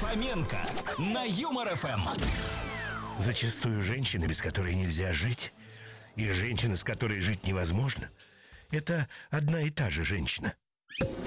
Фоменко на Юмор ФМ. Зачастую женщина, без которой нельзя жить, и женщина, с которой жить невозможно, это одна и та же женщина.